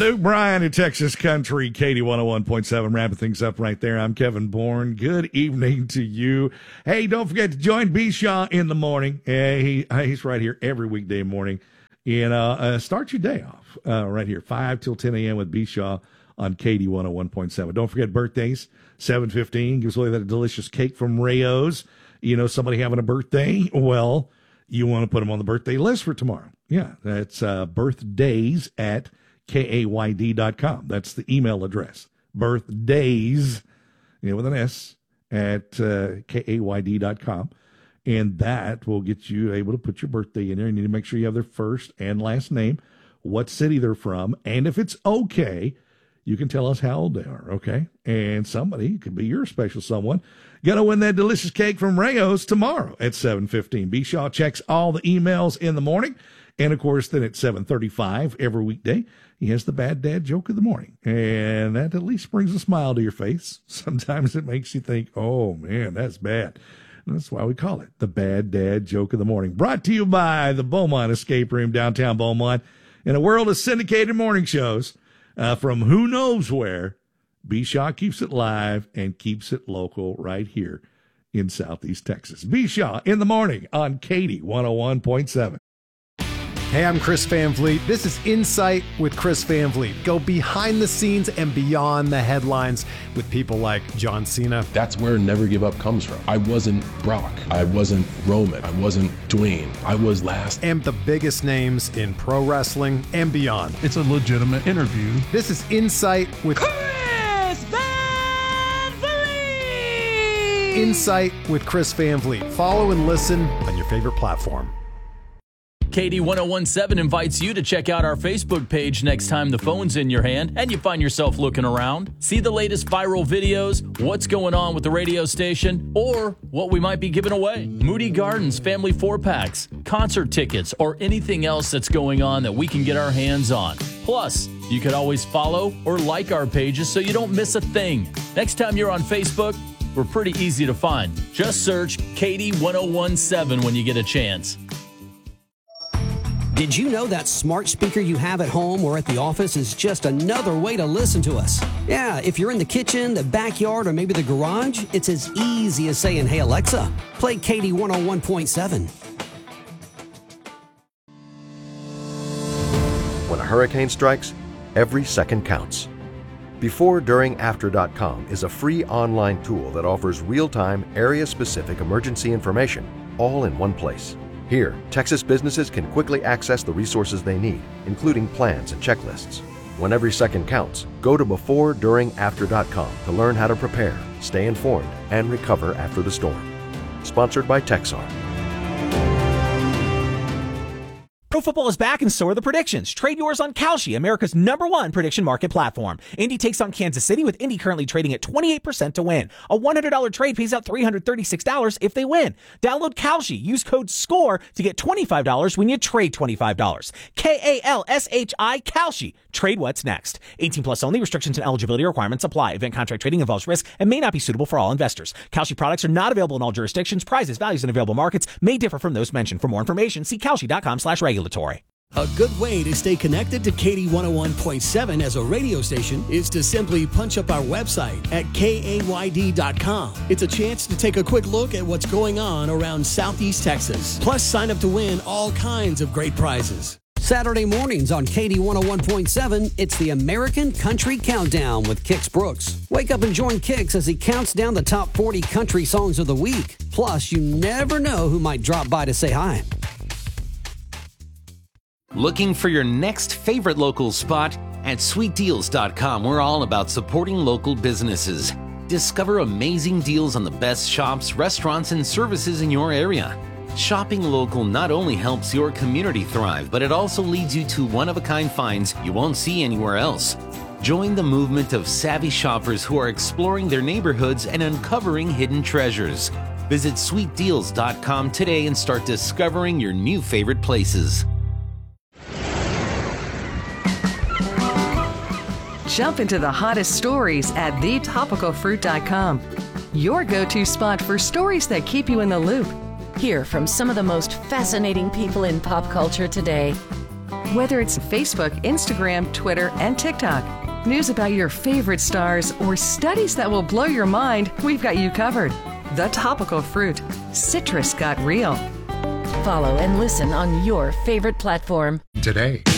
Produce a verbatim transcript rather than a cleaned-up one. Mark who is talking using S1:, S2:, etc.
S1: Luke Bryan in Texas Country, Katie one oh one point seven, wrapping things up right there. I'm Kevin Bourne. Good evening to you. Hey, don't forget to join B. Shaw in the morning. Uh, he, he's right here every weekday morning. And uh, uh, start your day off uh, right here, five till ten a.m. with B. Shaw on Katie one oh one point seven. Don't forget birthdays, seven fifteen. Gives away that delicious cake from Rayo's. You know, somebody having a birthday, well, you want to put them on the birthday list for tomorrow. Yeah, that's uh, birthdays at K A Y D dot com. That's the email address. Birthdays, you know, with an S, at uh, K A Y D dot com. And that will get you able to put your birthday in there. You need to make sure you have their first and last name, what city they're from, and if it's okay, you can tell us how old they are, okay? And somebody could be your special someone. Going to win that delicious cake from Rayo's tomorrow at seven fifteen. B. Shaw checks all the emails in the morning. And, of course, then at seven thirty-five every weekday, he has the Bad Dad Joke of the Morning. And that at least brings a smile to your face. Sometimes it makes you think, oh, man, that's bad. And that's why we call it the Bad Dad Joke of the Morning. Brought to you by the Beaumont Escape Room, downtown Beaumont. In a world of syndicated morning shows uh, from who knows where, B. Shaw keeps it live and keeps it local right here in Southeast Texas. B. Shaw in the morning on Katie one oh one point seven.
S2: Hey, I'm Chris Van Vliet. This is Insight with Chris Van Vliet. Go behind the scenes and beyond the headlines with people like John Cena.
S3: That's where Never Give Up comes from. I wasn't Brock. I wasn't Roman. I wasn't Dwayne. I was last.
S2: And the biggest names in pro wrestling and beyond.
S4: It's a legitimate interview.
S2: This is Insight with
S5: Chris Van Vliet.
S2: Insight with Chris Van Vliet. Follow and listen on your favorite platform.
S6: Katie one oh one point seven invites you to check out our Facebook page next time the phone's in your hand and you find yourself looking around. See the latest viral videos, what's going on with the radio station, or what we might be giving away. Moody Gardens family four-packs, concert tickets, or anything else that's going on that we can get our hands on. Plus, you could always follow or like our pages so you don't miss a thing. Next time you're on Facebook, we're pretty easy to find. Just search Katie one oh one point seven when you get a chance.
S7: Did you know that smart speaker you have at home or at the office is just another way to listen to us? Yeah, if you're in the kitchen, the backyard, or maybe the garage, it's as easy as saying, hey, Alexa, play Katie one oh one point seven.
S8: When a hurricane strikes, every second counts. Before During After dot com is a free online tool that offers real-time, area-specific emergency information all in one place. Here, Texas businesses can quickly access the resources they need, including plans and checklists. When every second counts, go to Before During After dot com to learn how to prepare, stay informed, and recover after the storm. Sponsored by Texar.
S9: Pro football is back and so are the predictions. Trade yours on Kalshi, America's number one prediction market platform. Indy takes on Kansas City with Indy currently trading at twenty-eight percent to win. A one hundred dollars trade pays out three hundred thirty-six dollars if they win. Download Kalshi. Use code SCORE to get twenty-five dollars when you trade twenty-five dollars. K A L S H I, Kalshi. Trade what's next. eighteen plus only. Restrictions and eligibility requirements apply. Event contract trading involves risk and may not be suitable for all investors. Kalshi products are not available in all jurisdictions. Prices, values, and available markets may differ from those mentioned. For more information, see Kalshi dot com slash regulatory.
S10: A good way to stay connected to Katie one oh one point seven as a radio station is to simply punch up our website at K A Y D dot com. It's a chance to take a quick look at what's going on around Southeast Texas. Plus, sign up to win all kinds of great prizes.
S7: Saturday mornings on Katie one oh one point seven, it's the American Country Countdown with Kix Brooks. Wake up and join Kix as he counts down the top forty country songs of the week. Plus, you never know who might drop by to say hi.
S11: Looking for your next favorite local spot? At sweet deals dot com, we're all about supporting local businesses. Discover amazing deals on the best shops, restaurants, and services in your area. Shopping local not only helps your community thrive, but it also leads you to one-of-a-kind finds you won't see anywhere else. Join the movement of savvy shoppers who are exploring their neighborhoods and uncovering hidden treasures. Visit sweet deals dot com today and start discovering your new favorite places.
S12: Jump into the hottest stories at the topical fruit dot com. Your go-to spot for stories that keep you in the loop.
S13: Hear from some of the most fascinating people in pop culture today.
S12: Whether it's Facebook, Instagram, Twitter, and TikTok, news about your favorite stars, or studies that will blow your mind, we've got you covered. The Topical Fruit. Citrus got real.
S4: Follow and listen on your favorite platform
S13: today.